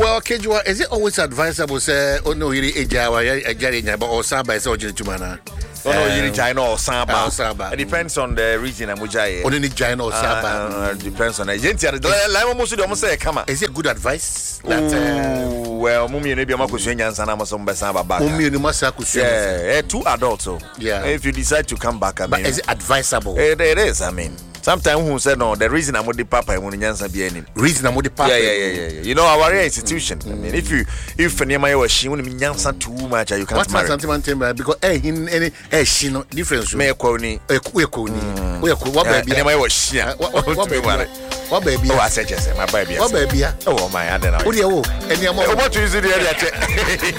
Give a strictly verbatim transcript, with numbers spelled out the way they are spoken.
Well, Kejua, is it always advisable say oh no yiri ejawa ya ejari nya but osaba say ojiri tumana? Oh no yiri China or Saba. Saba. It depends on the region amujaye. Only ni China or Saba. Depends on the agency. Like almost do almost say come. Is it good advice? That well, mummy and maybe amako swenyan sana maso mbesa baba. Mummy ni masa kuswe. Yeah, two adults so. Yeah. If you decide to come back, I mean. But is it advisable? It, it is, I mean. Sometimes who said no, the reason I'm with the papa I want to answer be any reason I'm with the papa. Yeah, yeah, yeah, yeah. You know our institution. Mm. I mean, if you if Nehemiah was she want to answer too much, you can't. What's my sentiment because eh in any eh she no difference. Me kwoni, eh kwoni. We ko what baby? Nehemiah was she. What baby? What baby? Oh, I said yes, my baby. What baby? Oh my, I don't know. What do you? Any amount. What is it?